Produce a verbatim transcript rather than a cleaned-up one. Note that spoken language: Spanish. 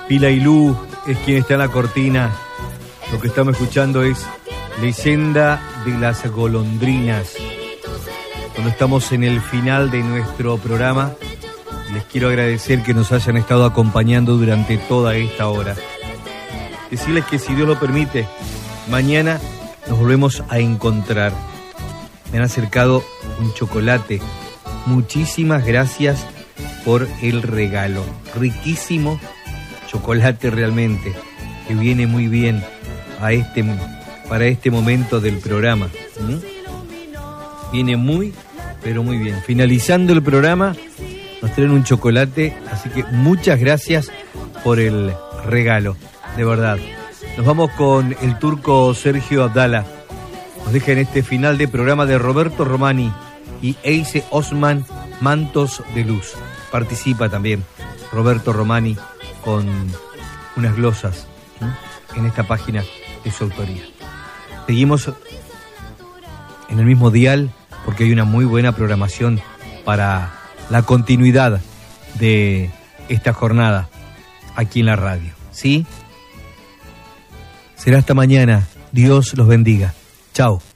Pila y Lu es quien está en la cortina. Lo que estamos escuchando es Leyenda de las Golondrinas. Cuando estamos en el final de nuestro programa, les quiero agradecer que nos hayan estado acompañando durante toda esta hora. Decirles que si Dios lo permite, mañana nos volvemos a encontrar. Me han acercado un chocolate. Muchísimas gracias por el regalo. Riquísimo chocolate realmente, que viene muy bien a este, para este momento del programa. ¿Mm? Viene muy, pero muy bien. Finalizando el programa, nos traen un chocolate, así que muchas gracias por el regalo, de verdad. Nos vamos con el turco Sergio Abdala. Nos deja en este final de programa de Roberto Romani y Eise Osman, Mantos de Luz. Participa también Roberto Romani con unas glosas, ¿sí?, en esta página de su autoría. Seguimos en el mismo dial porque hay una muy buena programación para la continuidad de esta jornada aquí en la radio. ¿Sí? Será hasta mañana. Dios los bendiga. Chao.